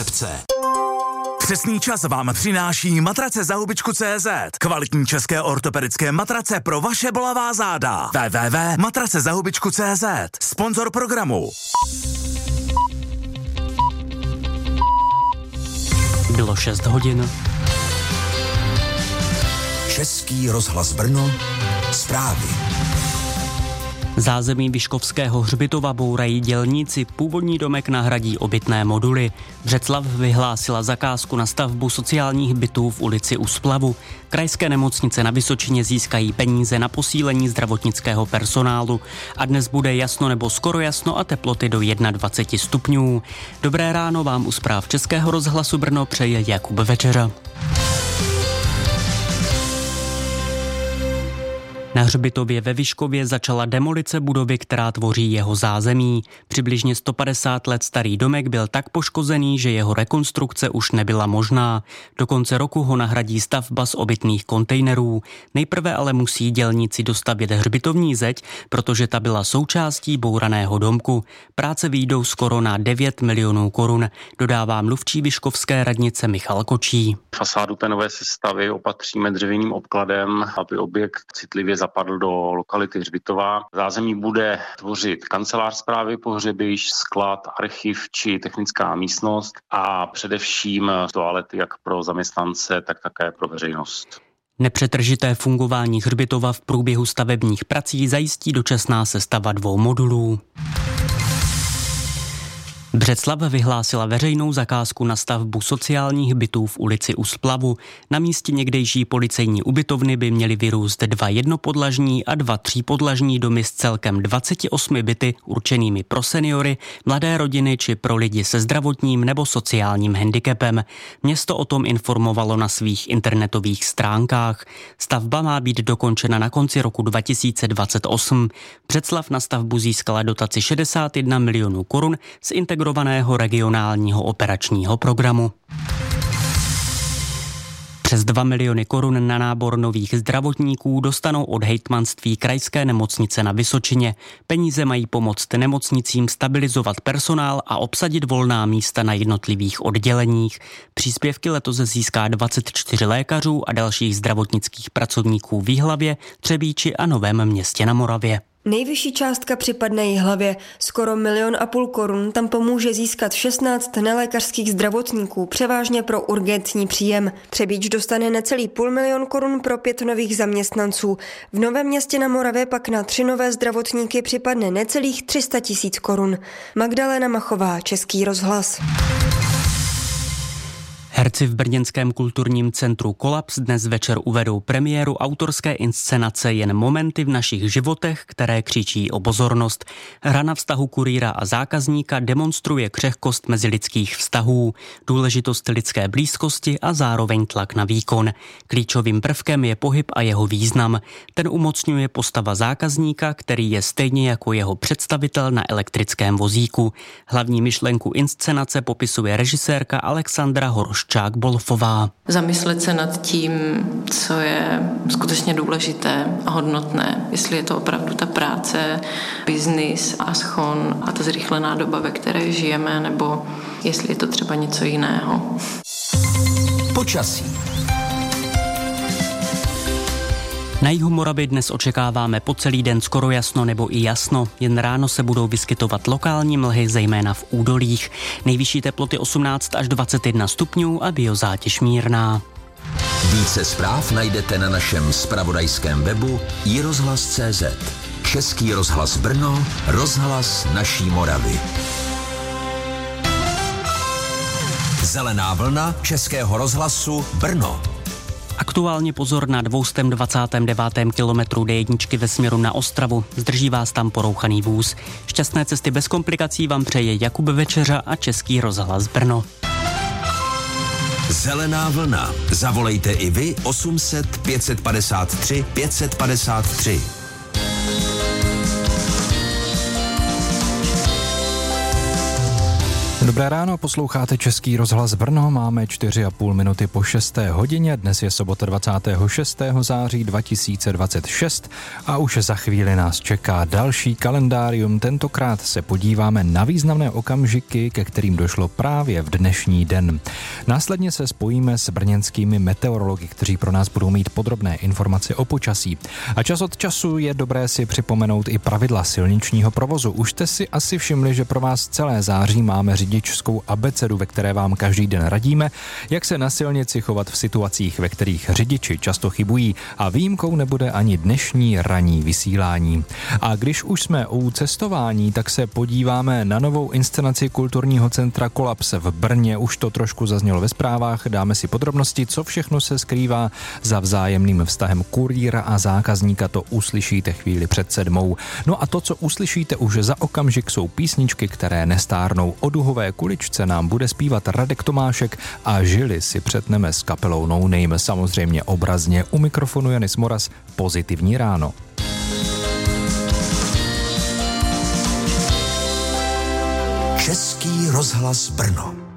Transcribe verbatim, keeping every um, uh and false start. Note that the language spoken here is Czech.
nálepce. Přesný čas vám přináší matrace za hubičku tečka cé zet. Kvalitní české ortopedické matrace pro vaše bolavá záda. w w w tečka matrace za hubičku tečka cé zet. Sponzor programu. Bylo šest hodin. Český rozhlas Brno. Zprávy. Zázemí Vyškovského hřbitova bourají dělníci, původní domek nahradí obytné moduly. Břeclav vyhlásila zakázku na stavbu sociálních bytů v ulici U Splavu. Krajské nemocnice na Vysočině získají peníze na posílení zdravotnického personálu. A dnes bude jasno nebo skoro jasno a teploty do dvacet jedna stupňů. Dobré ráno vám u zpráv Českého rozhlasu Brno přeje Jakub Večeřa. Na hřbitově ve Vyškově začala demolice budovy, která tvoří jeho zázemí. Přibližně sto padesát let starý domek byl tak poškozený, že jeho rekonstrukce už nebyla možná. Do konce roku ho nahradí stavba z obytných kontejnerů. Nejprve ale musí dělníci dostavět hřbitovní zeď, protože ta byla součástí bouraného domku. Práce vyjdou skoro na devět milionů korun, dodává mluvčí vyškovské radnice Michal Kočí. Fasádu té nové sestavy opatříme dřevěným obkladem, aby objekt citlivě zapadl do lokality hřbitova. Zázemí bude tvořit kancelář správy pohřebišť, sklad, archiv či technická místnost a především toalety jak pro zaměstnance, tak také pro veřejnost. Nepřetržité fungování hřbitova v průběhu stavebních prací zajistí dočasná sestava dvou modulů. Břeclav vyhlásila veřejnou zakázku na stavbu sociálních bytů v ulici U Splavu. Na místě někdejší policejní ubytovny by měly vyrůst dva jednopodlažní a dva třípodlažní domy s celkem dvaceti osmi byty určenými pro seniory, mladé rodiny či pro lidi se zdravotním nebo sociálním handicapem. Město o tom informovalo na svých internetových stránkách. Stavba má být dokončena na konci roku dva tisíce dvacet osm. Břeclav na stavbu získala dotaci šedesát jedna milionů korun z integrovaného regionálního operačního programu. Přes dva miliony korun na nábor nových zdravotníků dostanou od hejtmanství Krajské nemocnice na Vysočině. Peníze mají pomoct nemocnicím stabilizovat personál a obsadit volná místa na jednotlivých odděleních. Příspěvky letos získá dvacet čtyři lékařů a dalších zdravotnických pracovníků v Jihlavě, Třebíči a Novém Městě na Moravě. Nejvyšší částka připadne Jihlavě. Skoro milion a půl korun tam pomůže získat šestnáct nelékařských zdravotníků, převážně pro urgentní příjem. Třebíč dostane necelý půl milion korun pro pět nových zaměstnanců. V Novém Městě na Moravě pak na tři nové zdravotníky připadne necelých tři sta tisíc korun. Magdalena Machová, Český rozhlas. Herci v brněnském kulturním centru Kolaps dnes večer uvedou premiéru autorské inscenace Jen momenty v našich životech, které křičí o pozornost. Hra na vztahu kurýra a zákazníka demonstruje křehkost mezilidských vztahů, důležitost lidské blízkosti a zároveň tlak na výkon. Klíčovým prvkem je pohyb a jeho význam. Ten umocňuje postava zákazníka, který je stejně jako jeho představitel na elektrickém vozíku. Hlavní myšlenku inscenace popisuje režisérka Alexandra Horoš Bolfová. Zamyslet se nad tím, co je skutečně důležité a hodnotné, jestli je to opravdu ta práce, biznis a schon a ta zrychlená doba, ve které žijeme, nebo jestli je to třeba něco jiného. Počasí. Na jihu Moravy dnes očekáváme po celý den skoro jasno nebo i jasno. Jen ráno se budou vyskytovat lokální mlhy, zejména v údolích. Nejvyšší teploty osmnáct až dvacet jedna stupňů a biozátěž mírná. Více zpráv najdete na našem zpravodajském webu i rozhlas tečka cé zet. Český rozhlas Brno, rozhlas naší Moravy. Zelená vlna Českého rozhlasu Brno. Aktuálně pozor na dvě stě dvacátém devátém kilometru dé jedna ve směru na Ostravu. Zdrží vás tam porouchaný vůz. Šťastné cesty bez komplikací vám přeje Jakub Večeřa a Český rozhlas Brno. Zelená vlna. Zavolejte i vy osm set pět set padesát tři pět set padesát tři. Dobré ráno, posloucháte Český rozhlas Brno, máme čtyři a půl minuty po šesté hodině, dnes je sobota dvacátého šestého září dva tisíce dvacet šest a už za chvíli nás čeká další kalendárium. Tentokrát se podíváme na významné okamžiky, ke kterým došlo právě v dnešní den. Následně se spojíme s brněnskými meteorology, kteří pro nás budou mít podrobné informace o počasí. A čas od času je dobré si připomenout i pravidla silničního provozu. Už jste si asi všimli, že pro vás celé září máme řidičskou abecedu, ve které vám každý den radíme, jak se na silnici chovat v situacích, ve kterých řidiči často chybují, a výjimkou nebude ani dnešní ranní vysílání. A když už jsme u cestování, tak se podíváme na novou inscenaci kulturního centra Kolaps v Brně. Už to trošku zaznělo ve zprávách, dáme si podrobnosti, co všechno se skrývá za vzájemným vztahem kurýra a zákazníka, to uslyšíte chvíli před sedmou. No a to, co uslyšíte už za okamžik, jsou písničky, které nestárnou. O duhové kuličce nám bude zpívat Radek Tomášek a žili si přetneme s kapelou No Name, samozřejmě obrazně. U mikrofonu Janis Moras, Pozitivní ráno. Český rozhlas Brno.